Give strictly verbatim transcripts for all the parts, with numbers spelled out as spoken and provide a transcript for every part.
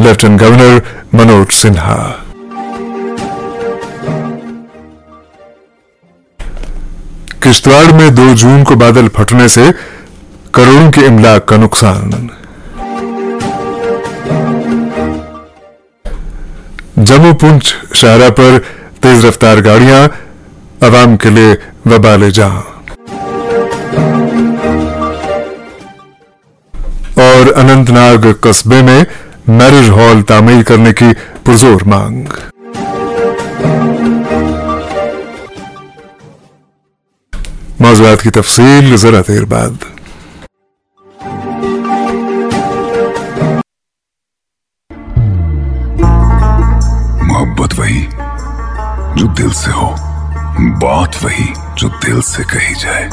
Lieutenant governor Manoj Sinha. Kishtwar में दो जून को बादल फटने से करोड़ों के इमलाक का नुकसान। जम्मू पुंछ शाहरा पर तेज रफ्तार गाड़ियां अवाम के लिए वबाले जहां। और अनंतनाग कस्बे में मैरिज हॉल तामीर करने की पुरजोर मांग। मौज़ूआत की तफसील जरा देर बाद। मोहब्बत वही जो दिल से हो, बात वही जो दिल से कही जाए,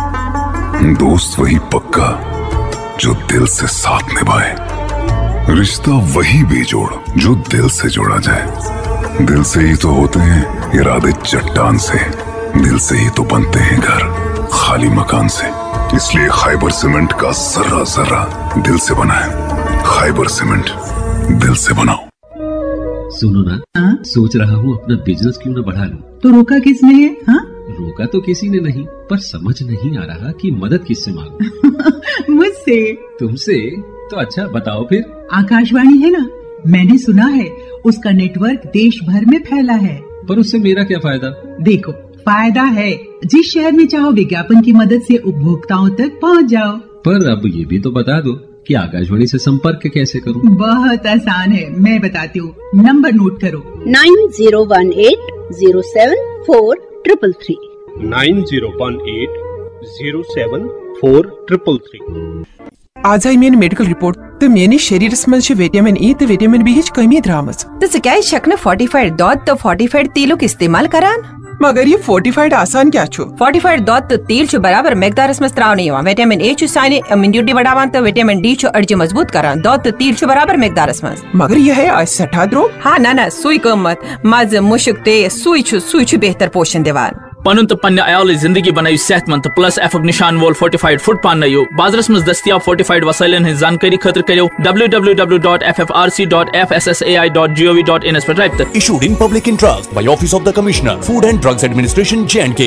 दोस्त वही पक्का जो दिल से साथ निभाए, रिश्ता वही बेजोड़ जो दिल से जोड़ा जाए। दिल से ही तो होते हैं इरादे चट्टान से, दिल से ही तो बनते हैं घर खाली मकान से। इसलिए खैबर सीमेंट का जर्रा जर्रा दिल से बना है। खैबर सीमेंट, दिल से बनाओ। सुनो ना, आ? सोच रहा हूँ अपना बिजनेस क्यों ना बढ़ा लूं। तो रोका किसने है? हाँ? रोका तो किसी ने नहीं, पर समझ नहीं आ रहा कि मदद किससे मांगूं। मुझसे। तुमसे? तो अच्छा बताओ फिर। आकाशवाणी है ना, मैंने सुना है उसका नेटवर्क देश भर में फैला है। पर उससे मेरा क्या फायदा? देखो, फायदा है, जिस शहर में चाहो विज्ञापन की मदद से उपभोक्ताओं तक पहुंच जाओ। पर अब ये भी तो बता दो कि आकाशवाणी से संपर्क कैसे करूं? बहुत आसान है, मैं बताती हूँ। नंबर नोट करो, nine zero one eight zero seven four triple three. Nine zero one eight zero seven four triple three. आज आई मेरी मेडिकल रिपोर्ट तो मेरी शरीरस मज विटामिन ई तो विटामिन बी कमी द्रामज तो क्या शक फोर्टिफाइड दूध तो फोर्टिफाइड तेलुक इस्तेमाल करान। मगर ये फोर्टिफाइड आसान क्या छु? फोर्टिफाइड दूध तो तेल छु बराबर मिकदारस में त्राव नहीं हुआ। विटामिन ए छु साइने इम्यूनिटी बढ़ावान तो विटामिन डी छु अर्जी मजबूत करान। दूध तो तेल छु बराबर मिकदारस में। मगर यह है आज सठा द्रो। हाँ ना ना सुई कमत मज मुशक ते सुई छु सुई छु बेहतर पोषण दिवान। पनुन तो पन्ने आयाल जिंदगी बनाई सेहतमंद प्लस एफक निशान वोल फोर्टिफाइड फुट पान नयो बाजारस में दस्तियाब फोर्टिफाइड वसाइलन है जानकारी खतर करो W W W dot F F R C dot F S S A I dot G O V dot in पर right. Issued in public interest by Office of the Commissioner, Food and Drugs Administration, J and K।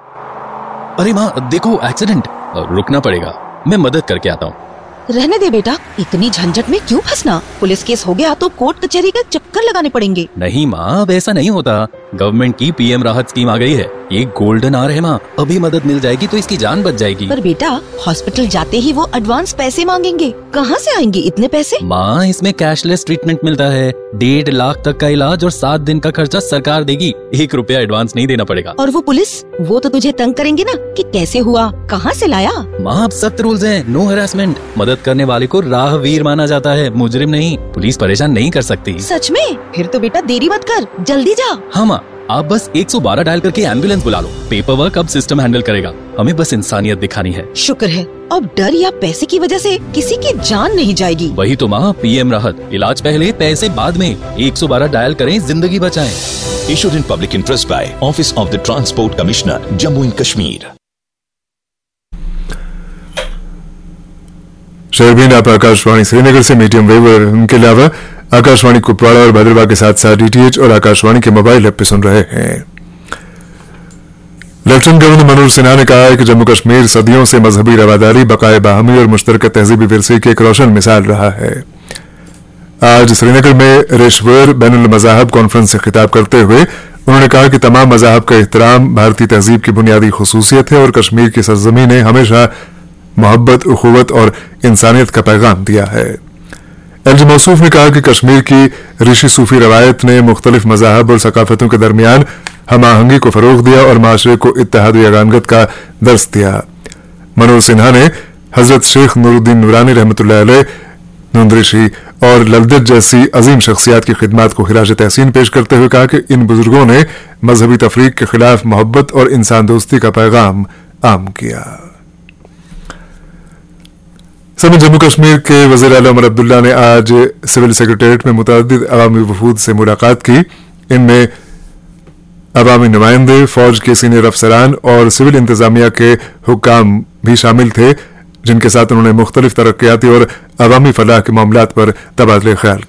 अरे माँ देखो accident, रुकना पड़ेगा, मैं मदद करके आता हूँ। रहने दे बेटा, इतनी झंझट में क्यों फंसना। पुलिस केस हो गया तो कोर्ट कचहरी का चक्कर लगाने पड़ेंगे। नहीं माँ, अब ऐसा नहीं होता। गवर्नमेंट की पीएम राहत स्कीम आ गई है, ये गोल्डन आवर है माँ, अभी मदद मिल जाएगी तो इसकी जान बच जाएगी। पर बेटा हॉस्पिटल जाते ही वो एडवांस पैसे मांगेंगे, कहाँ से आएंगे इतने पैसे? माँ इसमें कैशलेस ट्रीटमेंट मिलता है, डेढ़ लाख तक का इलाज और सात दिन का खर्चा सरकार देगी, एक रुपया एडवांस नहीं देना पड़ेगा। और वो पुलिस, वो तो तुझे तंग करेंगे ना कि कैसे हुआ, कहाँ से लाया। माँ अब सख्त रूल्स हैं, नो हरासमेंट। मदद करने वाले को राहवीर माना जाता है, मुजरिम नहीं। पुलिस परेशान नहीं कर सकती। सच में? फिर तो बेटा देरी मत कर, जल्दी जा। हाँ माँ, आप बस एक सौ बारह डायल करके एम्बुलेंस बुला लो, पेपर वर्क अब सिस्टम हैंडल करेगा, हमें बस इंसानियत दिखानी है। शुक्र है, अब डर या पैसे की वजह से किसी की जान नहीं जाएगी। वही तो माँ, पीएम राहत, इलाज पहले पैसे बाद में। एक सौ बारह डायल करें, जिंदगी बचाएं। Issued in public interest by Office of the Transport Commissioner, Jammu and Kashmir। शहरबीन आप आकाशवाणी श्रीनगर से मीडियम वेव और उनके अलावा आकाशवाणी कुपवाड़ा और भद्रवाह के साथ साथ डीटीएच और आकाशवाणी के मोबाइल ऐप पे सुन रहे हैं। लेफ्टिनेंट गवर्नर मनोज सिन्हा ने कहा है कि जम्मू कश्मीर सदियों से मजहबी रवादारी, बकाए बाहमी और मुश्तरका तहजीबी विरसे की एक रोशन मिसाल रहा है। आज श्रीनगर में रेशवर बैनुल मज़ाहब कॉन्फ्रेंस से खिताब करते हुए उन्होंने कहा कि तमाम मज़ाहब का एहतराम भारतीय तहजीब की बुनियादी खुसूसियत है और कश्मीर की सरजमीं ने हमेशा मोहब्बत, उखुवत और इंसानियत का पैगाम दिया है। एलजी मौसूफ ने कहा कि कश्मीर की ऋषि सूफी रवायत ने मुख्तलिफ मज़ाहब और सकाफतों के दरमियान हम आहंगी को फरोग दिया और माशरे को इत्तेहाद व यगानगत का दर्स दिया। मनोज सिन्हा ने हजरत शेख नूरुद्दीन नूरानी रहमतुल्लाह अलैह, नून ऋषि और ललदत जैसी अजीम शख्सियात की खिदमात को खिराज तहसीन पेश करते हुए कहा कि इन बुजुर्गों ने मजहबी तफरीक के खिलाफ मोहब्बत और इंसान दोस्ती का पैगाम आम किया। सभी जम्मू कश्मीर के वज़ीर आला उमर अब्दुल्ला ने आज सिविल सेक्रेटेरिएट में मुतअद्दिद अवामी वफूद से मुलाकात की। इनमें अवामी नुमाइंदे, फौज के सीनियर अफसरान और सिविल इंतजामिया के हुक्काम भी शामिल थे, जिनके साथ उन्होंने मुख्तलिफ तरक्याती और अवामी फलाह के मामलात पर तबादले ख्याल